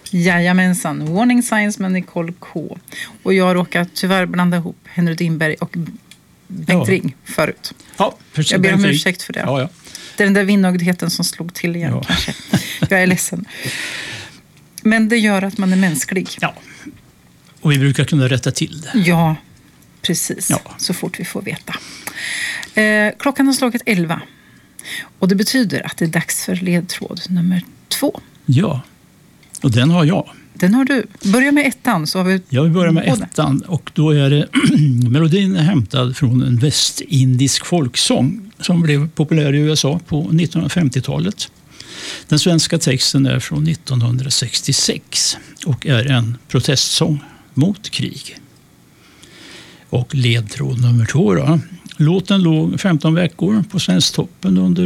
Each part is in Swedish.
Jajamensan, Warning Signs med Nicole K. Och jag råkar tyvärr blanda ihop Henry Dimberg och Bengt Ring förut. Ja, precis. Jag ber om ursäkt för det. Ja. Det är den där vinnögdheten som slog till igen kanske. Jag är ledsen. Men det gör att man är mänsklig. Ja, och vi brukar kunna rätta till det. Ja, precis. Ja. Så fort vi får veta. Klockan har slagit 11. Och det betyder att det är dags för ledtråd nummer 2. Ja, och den har jag. Den har du. Börja med ettan så har vi... Jag vill börja med ettan och då är det melodin är hämtad från en västindisk folksång som blev populär i USA på 1950-talet. Den svenska texten är från 1966 och är en protestsång mot krig. Och ledtråd nummer 2 då. Låten låg 15 veckor på Svensktoppen under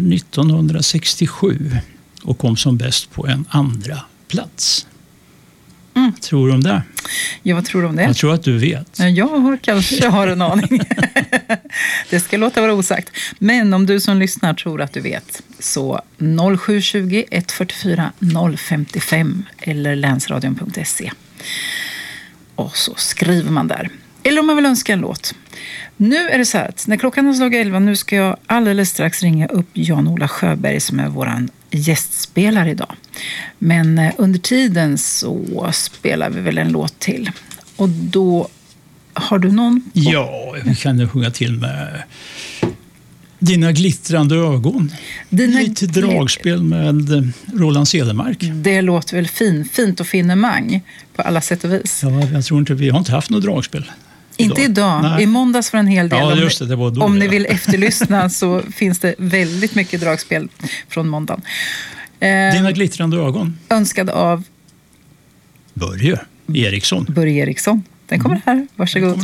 1967 och kom som bäst på en andra plats. Tror du om det? Ja, vad tror du om det? Jag tror att du vet. Jag kanske har en aning. Det ska låta vara osagt. Men om du som lyssnar tror att du vet så 0720 144 055 eller länsradion.se. Och så skriver man där. Eller om man vill önska en låt. Nu är det så här att när klockan har slagit 11 nu ska jag alldeles strax ringa upp Jan-Ola Sjöberg som är våran gästspelare idag. Men under tiden så spelar vi väl en låt till. Och då har du någon? Ja, vi kan sjunga till med Dina glittrande ögon. Lite dragspel med Roland Cedermark. Det låter väl fint och finemang på alla sätt och vis. Ja, jag tror inte vi har inte haft något dragspel. Inte idag. Nej. I måndags var en hel del. Ja, just det var då, om ni vill efterlyssna så finns det väldigt mycket dragspel från måndagen. Dina glittrande ögon. Önskad av Börje Eriksson. Den kommer här. Varsågod.